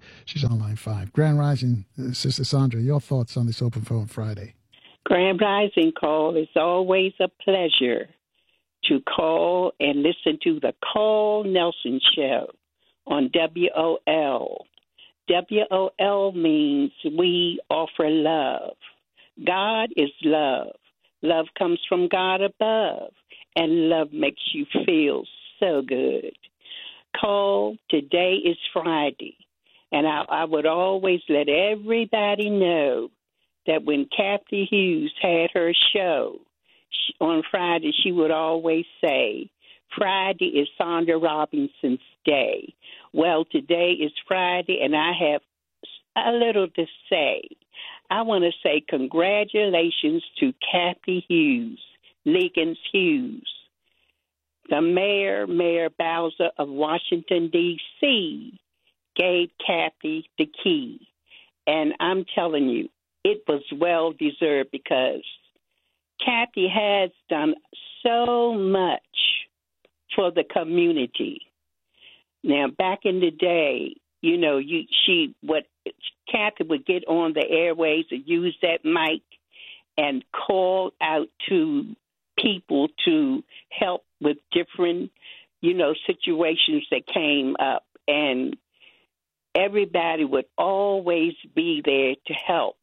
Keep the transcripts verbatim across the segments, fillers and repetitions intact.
She's on line five. Grand Rising, uh, Sister Sandra, your thoughts on this Open Phone Friday? Grand Rising call. It's always a pleasure to call and listen to the Carl Nelson Show on W O L. W O L means we offer love. God is love. Love comes from God above, and love makes you feel so good. Call, today is Friday, and I, I would always let everybody know that when Kathy Hughes had her show she, on Friday, she would always say, Friday is Sandra Robinson's day. Well, today is Friday, and I have a little to say. I want to say congratulations to Kathy Hughes, Liggins Hughes, the mayor, Mayor Bowser of Washington, D C, gave Kathy the key. And I'm telling you, it was well-deserved because Kathy has done so much for the community. Now, back in the day, you know, you she what Kathy would get on the airways and use that mic and call out to people to help with different, you know, situations that came up. And everybody would always be there to help.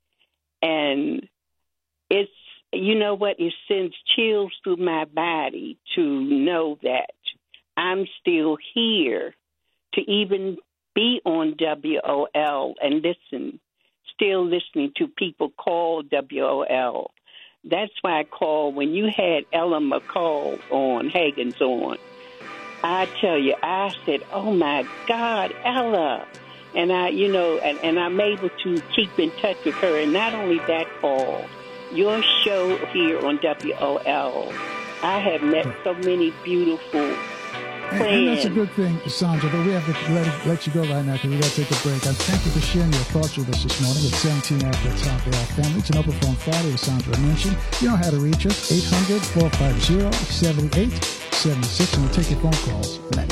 And it's, you know what, it sends chills through my body to know that I'm still here to even be on W O L and listen, still listening to people call W O L. That's why I call when you had Ella McCall on, Hagen's on. I tell you, I said, oh, my God, Ella. And, I, you know, and, and I'm able to keep in touch with her. And not only that, Paul, your show here on W O L, I have met so many beautiful And, and that's a good thing, Sandra, but we have to let, let you go right now because we got to take a break. I thank you for sharing your thoughts with us this morning. It's seventeen after the top of our family. It's an Open Phone Friday, as Sandra mentioned. You know how to reach us, eight hundred, four five zero, seven eight seven six, and we'll take your phone calls next.